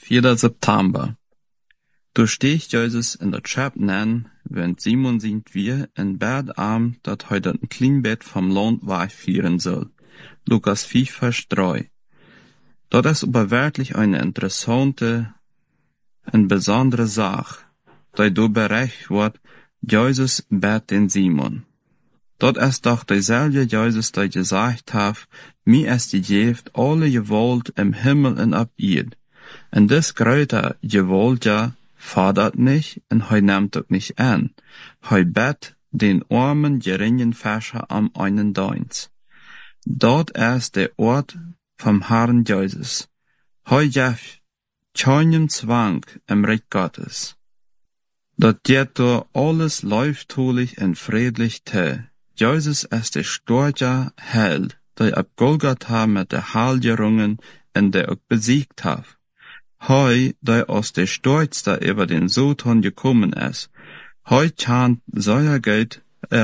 4. September. Du stehst Jesus in der Chapel an, wenn Simon sind wir in Bad arm, dat heute ein Kleinbett vom Land wegführen soll. Lukas 5, Vers 3. Das ist aber wirklich eine interessante und besondere Sache, die du berecht wird, Jesus bet den Simon. Dat ist doch derselbe Jesus, der gesagt hat, mir ist gegeben alle Gewalt im Himmel und auf Erd. Und das größte Gewalt ja, fordert nicht und he nimmt auch nicht an. He bet den armen, geringen Fäscher am einen Dienst. Dort ist der Ort vom Herrn Jesus. He gibt keinen Zwang im Reich Gottes. Dort geht alles läuftulich und friedlich te. Jesus ist der starke Held, der ab Golgatha mit der Heil gerungen und der auch besiegt hat. Hei, der aus der Stolzste über den Satan gekommen ist. Hei kann Säuergeld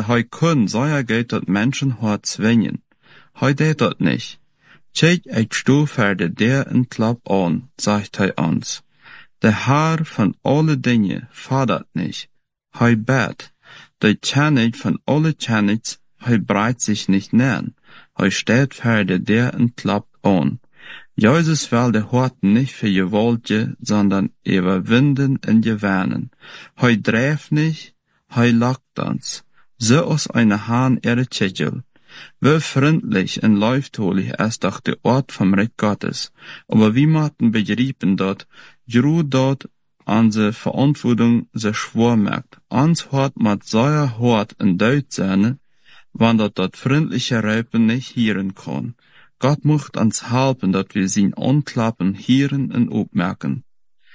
dat Menschenhort zwingen. Hei det dat nicht. Tschek ich stuferde der in Klapp an, sagt hei uns. Der Herr von alle Dinge fordert nicht. Hei bet. Der Chanit von alle Chanits, hei breit sich nicht nähern. Hei steht ferde der in Klapp an. Jesus will der Hort nicht für Gewalt, sondern überwinden und gewinnen. Hei dreift nicht, hei lockt uns. So aus einer Hahn ihre Tschechel. Wie freundlich und läuftolich ist doch der Ort vom Reich Gottes. Aber wie machten begrieben dort, Jeru dort an se Verantwortung se schwor merkt. Ans Hort mat säuer Hort in Deut seine, wann dort freundliche Raupen nicht hören kann. Gott mocht uns helfen, dat wir sie anklappen, hören und aufmerken.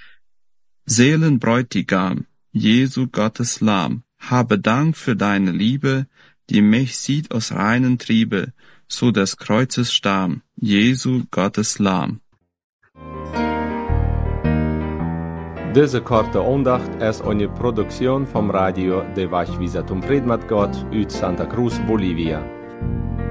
Seelenbräutigam, Jesu Gottes Lamm, habe Dank für deine Liebe, die mich sieht aus reinen Triebe, so des Kreuzes Stamm, Jesu Gottes Lamm. Diese korte Andacht ist eine Produktion vom Radio de Wachwisatum Predmat Gott uit Santa Cruz, Bolivia.